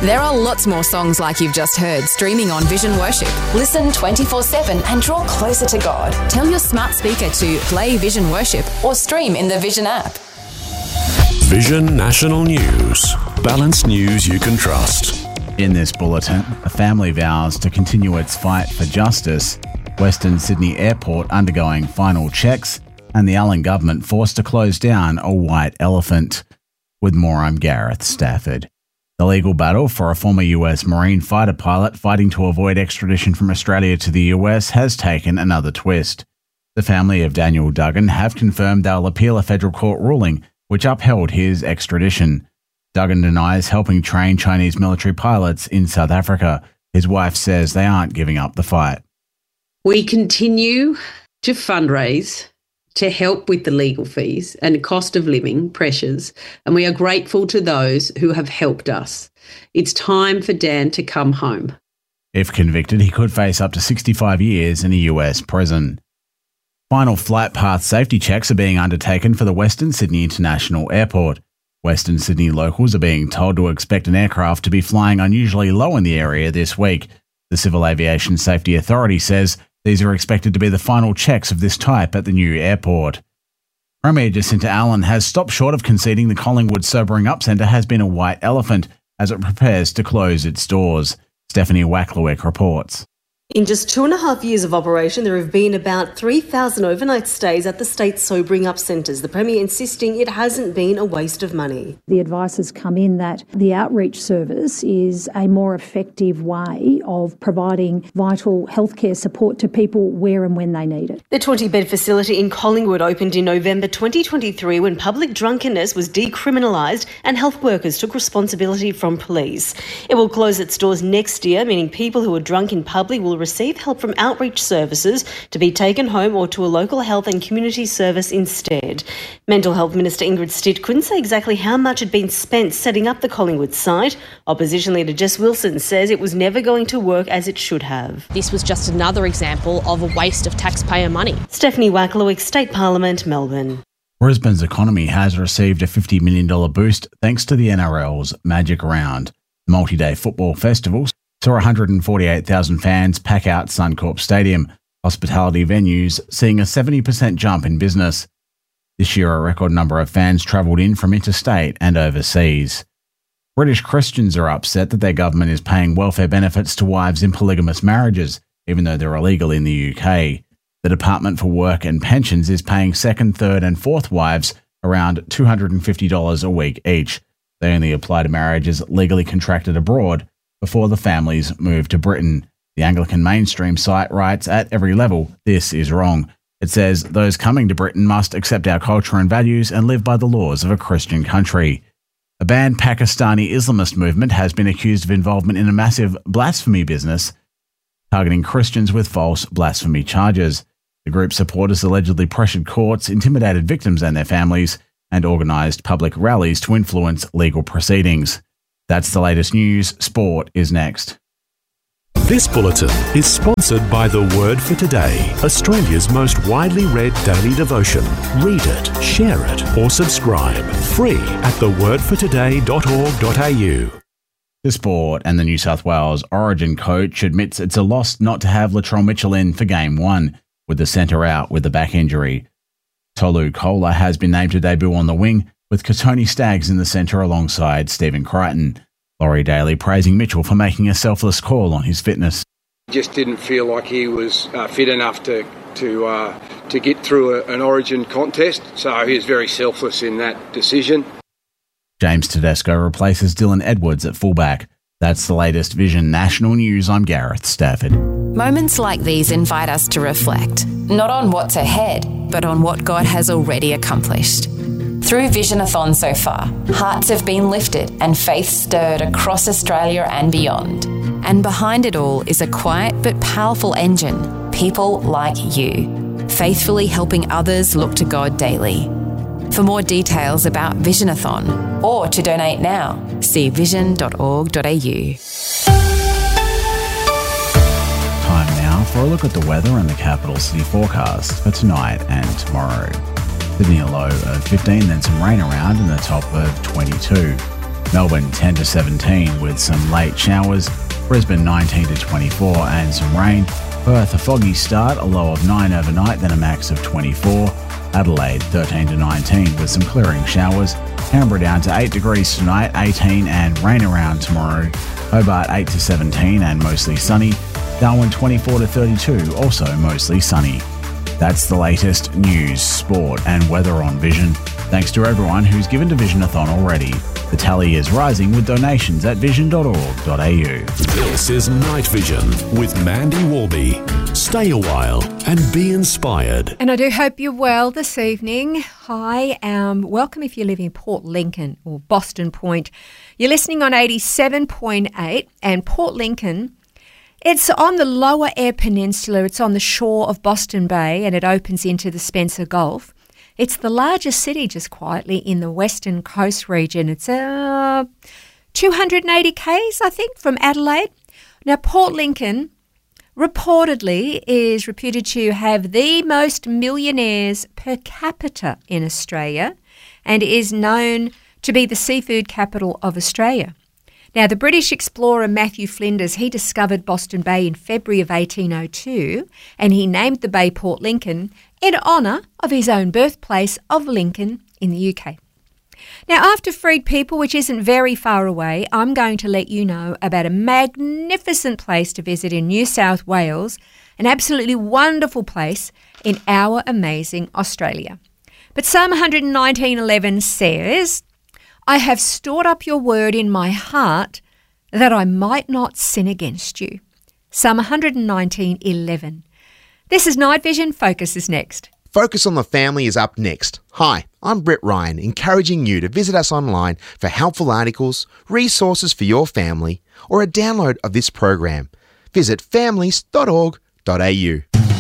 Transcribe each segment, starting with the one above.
There are lots more songs like you've just heard streaming on Vision Worship. Listen 24/7 and draw closer to God. Tell your smart speaker to play Vision Worship or stream in the Vision app. Vision National News. Balanced news you can trust. In this bulletin, a family vows to continue its fight for justice, Western Sydney Airport undergoing final checks, and the Allen government forced to close down a white elephant. With more, I'm Gareth Stafford. The legal battle for a former US Marine fighter pilot fighting to avoid extradition from Australia to the US has taken another twist. The family of Daniel Duggan have confirmed they'll appeal a federal court ruling which upheld his extradition. Duggan denies helping train Chinese military pilots in South Africa. His wife says they aren't giving up the fight. We continue to fundraise to help with the legal fees and cost of living pressures, and we are grateful to those who have helped us. It's time for Dan to come home. If convicted, he could face up to 65 years in a US prison. Final flight path safety checks are being undertaken for the Western Sydney International Airport. Western Sydney locals are being told to expect an aircraft to be flying unusually low in the area this week. The Civil Aviation Safety Authority says these are expected to be the final checks of this type at the new airport. Premier Jacinta Allen has stopped short of conceding the Collingwood Sobering Up Centre has been a white elephant as it prepares to close its doors. Stephanie Wacklewick reports. In just 2.5 years of operation, there have been about 3,000 overnight stays at the state's sobering up centres, the Premier insisting it hasn't been a waste of money. The advice has come in that the outreach service is a more effective way of providing vital healthcare support to people where and when they need it. The 20-bed facility in Collingwood opened in November 2023 when public drunkenness was decriminalised and health workers took responsibility from police. It will close its doors next year, meaning people who are drunk in public will receive help from outreach services to be taken home or to a local health and community service instead. Mental Health Minister Ingrid Stitt couldn't say exactly how much had been spent setting up the Collingwood site. Opposition leader Jess Wilson says it was never going to work as it should have. This was just another example of a waste of taxpayer money. Stephanie Wacklewick, State Parliament, Melbourne. Brisbane's economy has received a $50 million boost thanks to the NRL's Magic Round. The multi-day football festival saw 148,000 fans pack out Suncorp Stadium, hospitality venues seeing a 70% jump in business. This year, a record number of fans travelled in from interstate and overseas. British Christians are upset that their government is paying welfare benefits to wives in polygamous marriages, even though they're illegal in the UK. The Department for Work and Pensions is paying second, third and fourth wives around $250 a week each. They only apply to marriages legally contracted abroad before the families move to Britain. The Anglican mainstream site writes, at every level, this is wrong. It says those coming to Britain must accept our culture and values and live by the laws of a Christian country. A banned Pakistani Islamist movement has been accused of involvement in a massive blasphemy business, targeting Christians with false blasphemy charges. The group's supporters allegedly pressured courts, intimidated victims and their families, and organised public rallies to influence legal proceedings. That's the latest news. Sport is next. This bulletin is sponsored by The Word for Today, Australia's most widely read daily devotion. Read it, share it, or subscribe. Free at thewordfortoday.org.au. The sport, and the New South Wales Origin coach admits it's a loss not to have Latrell Mitchell in for Game 1, with the centre out with a back injury. Tolu Kola has been named to debut on the wing, with Katoni Staggs in the centre alongside Stephen Crichton. Laurie Daly praising Mitchell for making a selfless call on his fitness. Just didn't feel like he was fit enough to get through an Origin contest, so he was very selfless in that decision. James Tedesco replaces Dylan Edwards at fullback. That's the latest Vision National News. I'm Gareth Stafford. Moments like these invite us to reflect, not on what's ahead, but on what God has already accomplished. Through Visionathon so far, hearts have been lifted and faith stirred across Australia and beyond. And behind it all is a quiet but powerful engine, people like you, faithfully helping others look to God daily. For more details about Visionathon or to donate now, see vision.org.au. Time now for a look at the weather and the capital city forecast for tonight and tomorrow. Sydney a low of 15, then some rain around and the top of 22. Melbourne 10 to 17 with some late showers. Brisbane 19 to 24 and some rain. Perth a foggy start, a low of 9 overnight, then a max of 24. Adelaide 13 to 19 with some clearing showers. Canberra down to 8 degrees tonight, 18 and rain around tomorrow. Hobart 8 to 17 and mostly sunny. Darwin 24 to 32, also mostly sunny. That's the latest news, sport and weather on Vision. Thanks to everyone who's given to Visionathon already. The tally is rising with donations at vision.org.au. This is Night Vision with Mandy Warby. Stay a while and be inspired. And I do hope you're well this evening. Hi, welcome if you live in Port Lincoln or Boston Point. You're listening on 87.8 and Port Lincoln. It's on the Lower Eyre Peninsula. It's on the shore of Boston Bay and it opens into the Spencer Gulf. It's the largest city just quietly in the Western Coast region. It's 280 k's, I think, from Adelaide. Now, Port Lincoln reportedly is reputed to have the most millionaires per capita in Australia and is known to be the seafood capital of Australia. Now, the British explorer Matthew Flinders, he discovered Boston Bay in February of 1802 and he named the bay Port Lincoln in honour of his own birthplace of Lincoln in the UK. Now, after Freed People, which isn't very far away, I'm going to let you know about a magnificent place to visit in New South Wales, an absolutely wonderful place in our amazing Australia. But Psalm 119:11 says, I have stored up your word in my heart that I might not sin against you. Psalm 119:11. This is Night Vision. Focus is next. Focus on the Family is up next. Hi, I'm Brett Ryan, encouraging you to visit us online for helpful articles, resources for your family, or a download of this program. Visit families.org.au.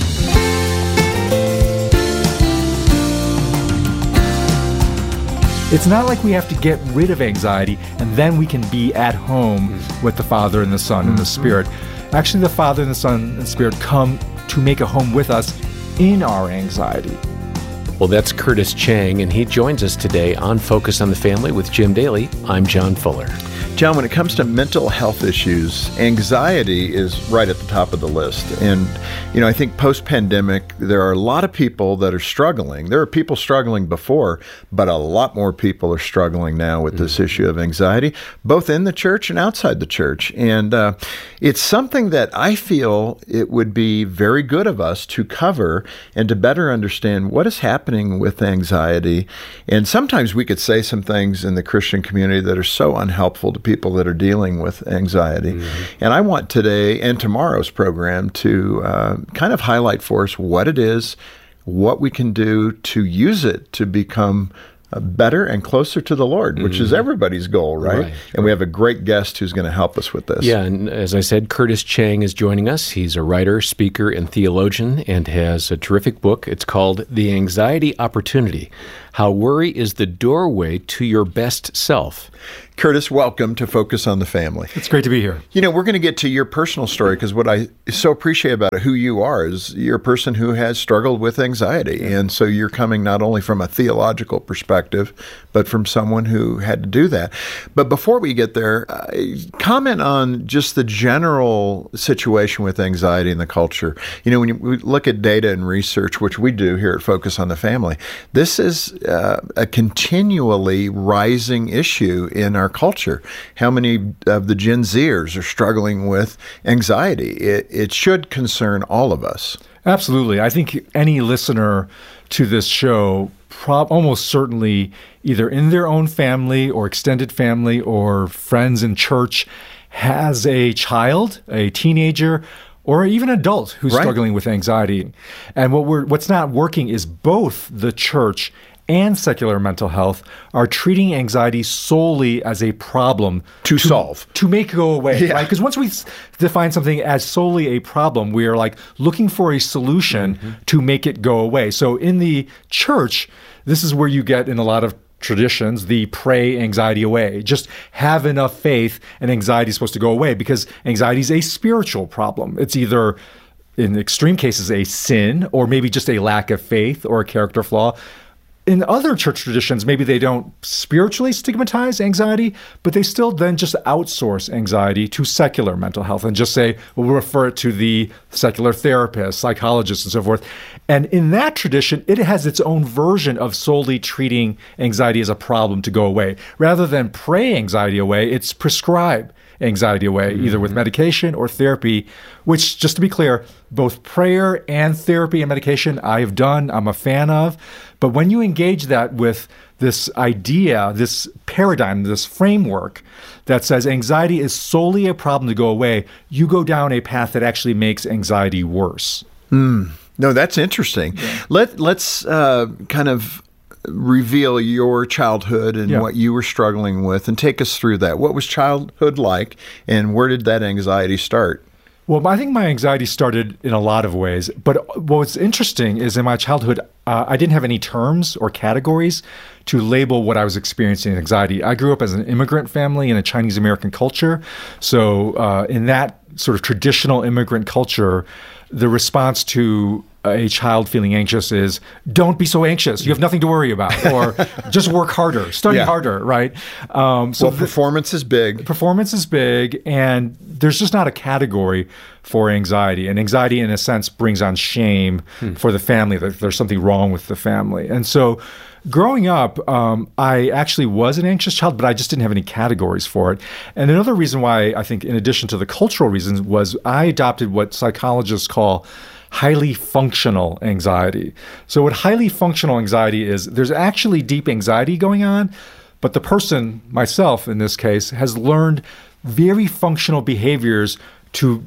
It's not like we have to get rid of anxiety and then we can be at home with the Father and the Son and the Spirit. Actually, the Father and the Son and the Spirit come to make a home with us in our anxiety. Well, that's Curtis Chang, and he joins us today on Focus on the Family with Jim Daly. I'm John Fuller. John, when it comes to mental health issues, anxiety is right at the top of the list. And, I think post-pandemic, there are a lot of people that are struggling. There are people struggling before, but a lot more people are struggling now with this issue of anxiety, both in the church and outside the church. And it's something that I feel it would be very good of us to cover and to better understand what is happening with anxiety. And sometimes we could say some things in the Christian community that are so unhelpful to people that are dealing with anxiety. And I want today and tomorrow's program to kind of highlight for us what it is, what we can do to use it to become better and closer to the Lord, which is everybody's goal, right? And we have a great guest who's going to help us with this. Yeah, and as I said, Curtis Chang is joining us. He's a writer, speaker, and theologian, and has a terrific book. It's called The Anxiety Opportunity: How Worry is the Doorway to Your Best Self. Curtis, welcome to Focus on the Family. It's great to be here. We're going to get to your personal story because what I so appreciate about who you are is you're a person who has struggled with anxiety. And so you're coming not only from a theological perspective, but from someone who had to do that. But before we get there, comment on just the general situation with anxiety in the culture. When we look at data and research, which we do here at Focus on the Family, this is a continually rising issue in our culture. How many of the Gen Zers are struggling with anxiety? It should concern all of us. Absolutely. I think any listener to this show almost certainly either in their own family or extended family or friends in church has a child, a teenager, or even adult who's struggling with anxiety. And what's not working is both the church and secular mental health are treating anxiety solely as a problem to solve, to make it go away, right? Because once we define something as solely a problem, we are like looking for a solution to make it go away. So in the church, this is where you get in a lot of traditions, the pray anxiety away. Just have enough faith and anxiety is supposed to go away, because anxiety is a spiritual problem. It's either, in extreme cases, a sin, or maybe just a lack of faith or a character flaw. in other church traditions, maybe they don't spiritually stigmatize anxiety, but they still then just outsource anxiety to secular mental health and just say, well, we'll refer it to the secular therapist, psychologist, and so forth. And in that tradition, it has its own version of solely treating anxiety as a problem to go away. Rather than pray anxiety away, it's prescribe anxiety away, either with medication or therapy, which, just to be clear, both prayer and therapy and medication I have done, I'm a fan of. But when you engage that with this idea, this paradigm, this framework that says anxiety is solely a problem to go away, you go down a path that actually makes anxiety worse. No, that's interesting. Yeah. Let's kind of reveal your childhood and what you were struggling with, and take us through that. What was childhood like, and where did that anxiety start? Well, I think my anxiety started in a lot of ways. But what's interesting is in my childhood, I didn't have any terms or categories to label what I was experiencing in anxiety. I grew up as an immigrant family in a Chinese American culture. So in that sort of traditional immigrant culture, the response to a child feeling anxious is, don't be so anxious. You have nothing to worry about. Or just work harder, study harder, right? So performance is big. Performance is big, and there's just not a category for anxiety. And anxiety, in a sense, brings on shame for the family, that there's something wrong with the family. And so growing up, I actually was an anxious child, but I just didn't have any categories for it. And another reason why, I think, in addition to the cultural reasons, was I adopted what psychologists call highly functional anxiety. So what highly functional anxiety is, there's actually deep anxiety going on, but the person, myself in this case, has learned very functional behaviors to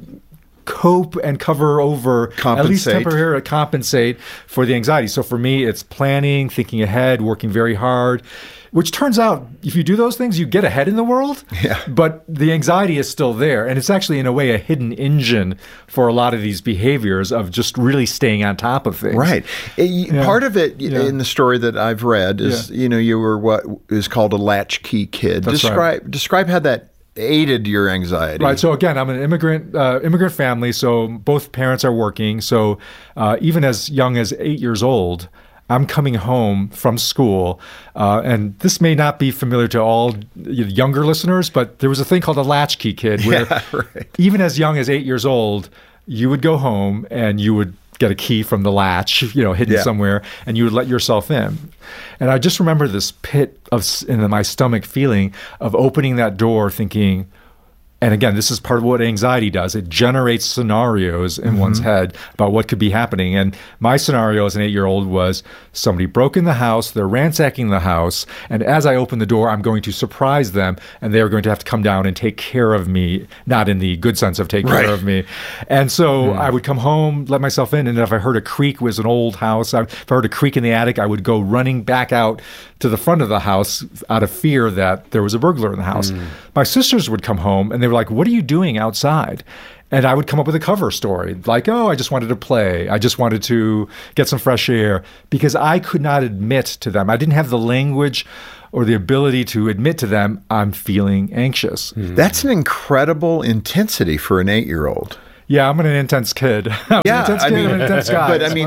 cope and cover over, at least temporarily compensate for the anxiety. So for me, it's planning, thinking ahead, working very hard, which turns out, if you do those things, you get ahead in the world. Yeah. But the anxiety is still there. And it's actually, in a way, a hidden engine for a lot of these behaviors of just really staying on top of things. Right. Part of it in the story that I've read is, you were what is called a latchkey kid. That's Describe how that aided your anxiety. Right. So again, I'm an immigrant family. So both parents are working. So even as young as 8 years old, I'm coming home from school, and this may not be familiar to all younger listeners, but there was a thing called a latchkey kid where even as young as 8 years old, you would go home and you would get a key from the latch, hidden somewhere, and you would let yourself in. And I just remember this pit in my stomach feeling of opening that door thinking, and again, this is part of what anxiety does. It generates scenarios in one's head about what could be happening. And my scenario as an 8-year-old was somebody broke in the house, they're ransacking the house, and as I open the door, I'm going to surprise them, and they're going to have to come down and take care of me, not in the good sense of take care of me. And so I would come home, let myself in, and if I heard a creak, it was an old house, if I heard a creak in the attic, I would go running back out to the front of the house out of fear that there was a burglar in the house. My sisters would come home, and they were like, what are you doing outside? And I would come up with a cover story, like, oh, I just wanted to play. I just wanted to get some fresh air, because I could not admit to them. I didn't have the language or the ability to admit to them I'm feeling anxious. That's an incredible intensity for an 8-year-old. Yeah, I'm an intense kid. I'm an intense guy. But I mean,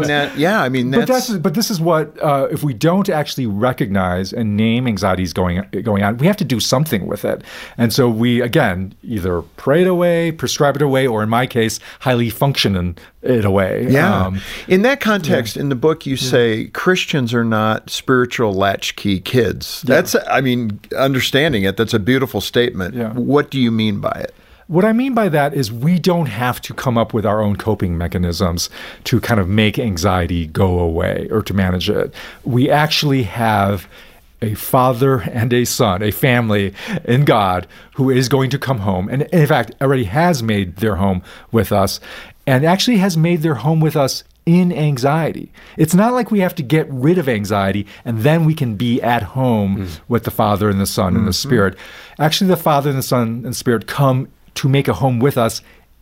but this is what if we don't actually recognize and name anxieties going on, we have to do something with it. And so we again either pray it away, prescribe it away, or in my case, highly function it away. Yeah. In that context, in the book, you say Christians are not spiritual latchkey kids. That's, understanding it, that's a beautiful statement. Yeah. What do you mean by it? What I mean by that is we don't have to come up with our own coping mechanisms to kind of make anxiety go away or to manage it. We actually have a father and a son, a family in God who is going to come home and in fact already has made their home with us and actually has made their home with us in anxiety. It's not like we have to get rid of anxiety and then we can be at home with the Father and the Son and the Spirit. Actually, the Father and the Son and the Spirit come to make a home with us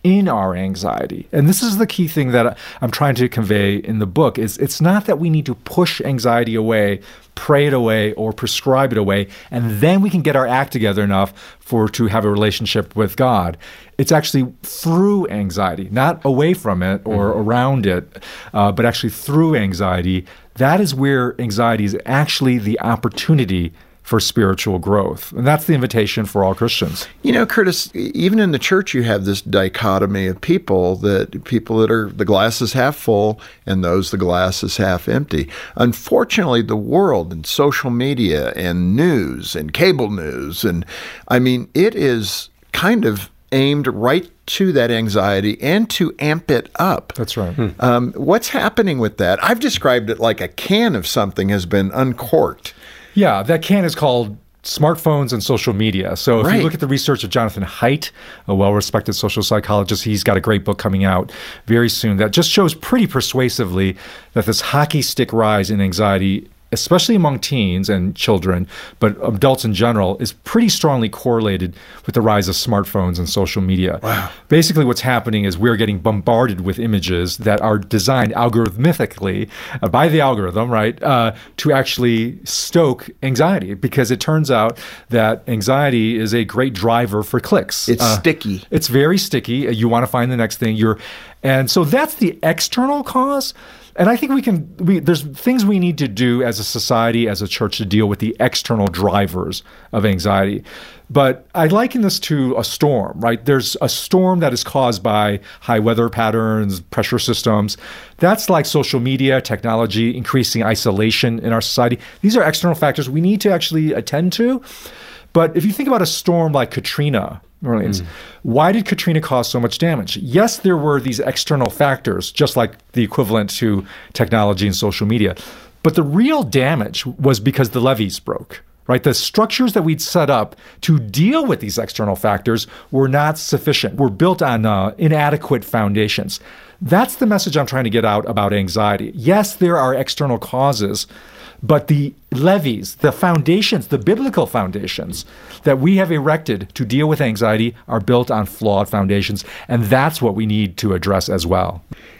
in our anxiety. And this is the key thing that I'm trying to convey in the book, is it's not that we need to push anxiety away, pray it away, or prescribe it away, and then we can get our act together enough to have a relationship with God. It's actually through anxiety, not away from it or around it, but actually through anxiety. That is where anxiety is actually the opportunity for spiritual growth. And that's the invitation for all Christians. You know, Curtis, even in the church, you have this dichotomy of people that are the glass is half full and those the glass is half empty. Unfortunately, the world and social media and news and cable news, and I mean, it is kind of aimed right to that anxiety and to amp it up. That's right. What's happening with that? I've described it like a can of something has been uncorked. Yeah, that can is called smartphones and social media. So if you look at the research of Jonathan Haidt, a well-respected social psychologist, he's got a great book coming out very soon that just shows pretty persuasively that this hockey stick rise in anxiety, especially among teens and children, but adults in general, is pretty strongly correlated with the rise of smartphones and social media. Wow. Basically, what's happening is we're getting bombarded with images that are designed algorithmically by the algorithm, right, to actually stoke anxiety, because it turns out that anxiety is a great driver for clicks. It's sticky. It's very sticky. You want to find the next thing. And so that's the external cause. And I think there's things we need to do as a society, as a church, to deal with the external drivers of anxiety. But I liken this to a storm, right? There's a storm that is caused by high weather patterns, pressure systems. That's like social media, technology, increasing isolation in our society. These are external factors we need to actually attend to. But if you think about a storm like Katrina, New Orleans, why did Katrina cause so much damage? Yes, there were these external factors, just like the equivalent to technology and social media. But the real damage was because the levees broke, right? The structures that we'd set up to deal with these external factors were not sufficient. Were built on inadequate foundations. That's the message I'm trying to get out about anxiety. Yes, there are external causes, but the levees, the foundations, the biblical foundations that we have erected to deal with anxiety are built on flawed foundations, and that's what we need to address as well.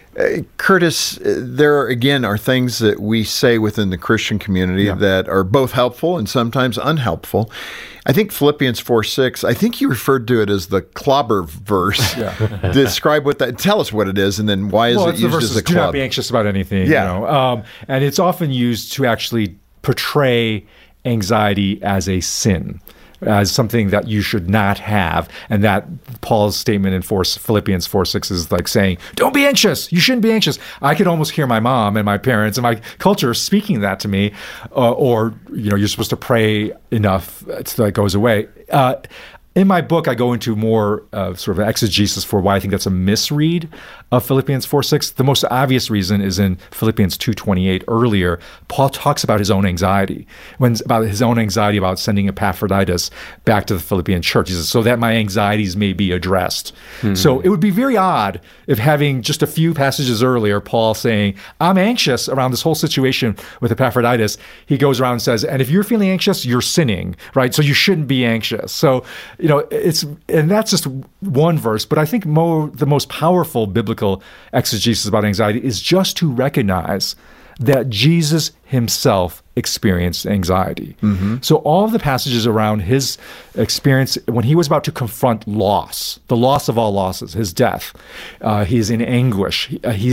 Curtis, there are things that we say within the Christian community that are both helpful and sometimes unhelpful. I think Philippians 4:6, I think you referred to it as the clobber verse. Describe tell us what it is, and then why is it used as a club? Do not be anxious about anything. And it's often used to actually portray anxiety as a sin, as something that you should not have. And that Paul's statement in Philippians 4:6 is like saying, don't be anxious. You shouldn't be anxious. I could almost hear my mom and my parents and my culture speaking that to me, or you're supposed to pray enough so that it goes away. In my book, I go into more sort of exegesis for why I think that's a misread of Philippians 4:6. The most obvious reason is in Philippians 2:28 earlier. Paul talks about his own anxiety, about sending Epaphroditus back to the Philippian church. He says, so that my anxieties may be addressed. So it would be very odd if, having just a few passages earlier, Paul saying, I'm anxious around this whole situation with Epaphroditus, he goes around and says, and if you're feeling anxious, you're sinning, right? So you shouldn't be anxious. So, and that's just one verse, but I think the most powerful biblical exegesis about anxiety is just to recognize that Jesus himself experienced anxiety. So all of the passages around his experience when he was about to confront loss, the loss of all losses, his death, he is in anguish. He